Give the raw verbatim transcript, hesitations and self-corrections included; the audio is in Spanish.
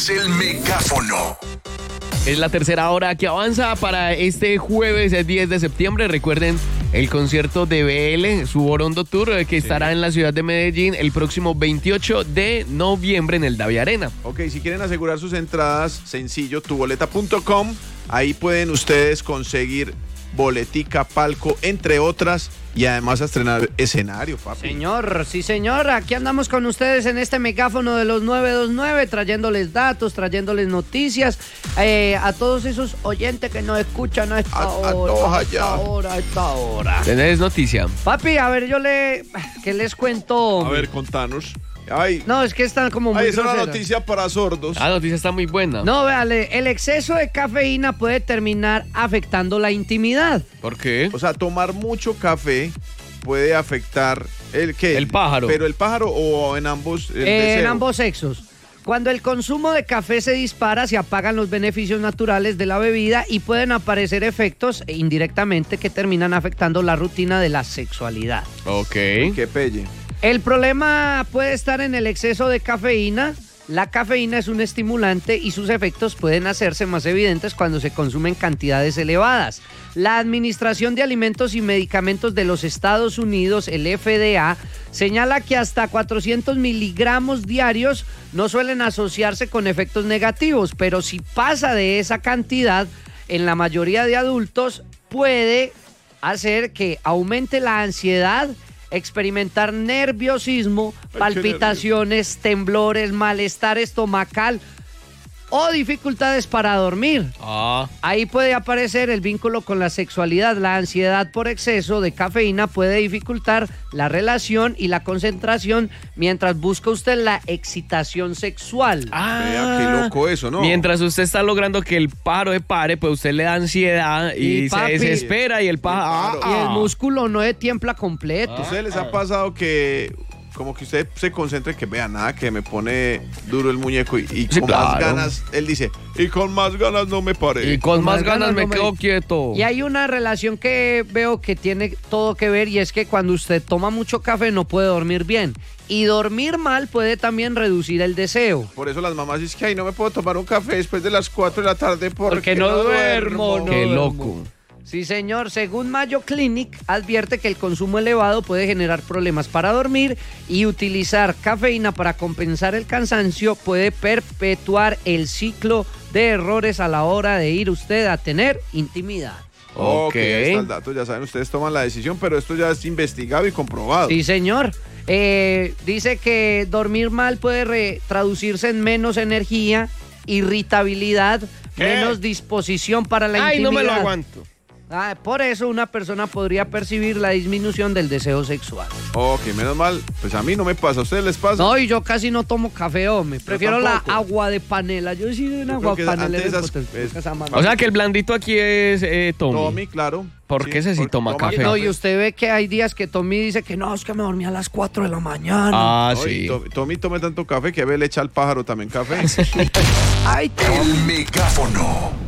es el megáfono. Es la tercera hora que avanza para este jueves diez de septiembre. Recuerden el concierto de B L, su Borondo Tour, que sí. estará en la ciudad de Medellín el próximo veintiocho de noviembre en el Davi Arena. Ok, si quieren asegurar sus entradas, sencillo, tuboleta punto com. Ahí pueden ustedes conseguir boletica, palco, entre otras, y además a estrenar escenario, papi. Señor, sí señor, aquí andamos con ustedes en este megáfono de los nueve dos nueve, trayéndoles datos, trayéndoles noticias, eh, a todos esos oyentes que nos escuchan a esta A- a hora, todos a allá. esta hora, a esta hora. ¿Tenés noticia? Papi, a ver, yo le... ¿Qué les cuento? A ver, contanos. Ay, No, es que están como muy ay, esa es una groseras. noticia para sordos. La noticia está muy buena. No, véale, el exceso de cafeína puede terminar afectando la intimidad. ¿Por qué? O sea, tomar mucho café puede afectar el qué? El pájaro. Pero el pájaro o en ambos. el Eh, en deseo. ambos sexos. Cuando el consumo de café se dispara, se apagan los beneficios naturales de la bebida y pueden aparecer efectos eh, indirectamente que terminan afectando la rutina de la sexualidad. Ok. Qué pelle. El problema puede estar en el exceso de cafeína. La cafeína es un estimulante y sus efectos pueden hacerse más evidentes cuando se consumen cantidades elevadas. La Administración de Alimentos y Medicamentos de los Estados Unidos, el F D A, señala que hasta cuatrocientos miligramos diarios no suelen asociarse con efectos negativos, pero si pasa de esa cantidad, en la mayoría de adultos puede hacer que aumente la ansiedad, experimentar nerviosismo, qué palpitaciones, temblores, malestar estomacal o dificultades para dormir. Ah. Ahí puede aparecer el vínculo con la sexualidad. La ansiedad por exceso de cafeína puede dificultar la relación y la concentración mientras busca usted la excitación sexual. Ah. Vea, qué loco eso, ¿no? Mientras usted está logrando que el pájaro se pare, pues usted le da ansiedad y, Y, se papi, desespera y el pájaro... pájaro. Y el Ah. músculo no se tiembla completo. ¿A ustedes les ha pasado que como que usted se concentre que vea nada, que me pone duro el muñeco y, y Sí, con más claro. ganas, él dice, y con más ganas no me paré? Y con más más ganas ganas me no me- quedo quieto. Y hay una relación que veo que tiene todo que ver y es que cuando usted toma mucho café no puede dormir bien. Y dormir mal puede también reducir el deseo. Por eso las mamás dicen que ay, no me puedo tomar un café después de las cuatro de la tarde porque, Porque no duermo, no. Qué duermo. loco. Sí, señor. Según Mayo Clinic, advierte que el consumo elevado puede generar problemas para dormir y utilizar cafeína para compensar el cansancio puede perpetuar el ciclo de errores a la hora de ir usted a tener intimidad. Ok, Ok. ahí está el dato, ya saben, ustedes toman la decisión, pero esto ya es investigado y comprobado. Sí, señor. Eh, dice que dormir mal puede re- traducirse en menos energía, irritabilidad, ¿Qué? menos disposición para la Ay, no intimidad. me lo aguanto. Ah, por eso una persona podría percibir la disminución del deseo sexual. Ok, menos mal, pues a mí no me pasa, ¿a ustedes les pasa? No, y yo casi no tomo café, hombre. Prefiero la tampoco. agua de panela. Yo sí doy una Yo agua creo que panela. antes en esas- Potes- es- esa mano. O sea que el blandito aquí es eh, Tommy. Tommy, claro. ¿Por qué ese sí porque toma café? No, y usted ve que hay días que Tommy dice que no, es que me dormí a las cuatro de la mañana. Ah, No, y sí. To- Tommy tome tanto café que a ver le echa al pájaro también café. Ay, te El megáfono.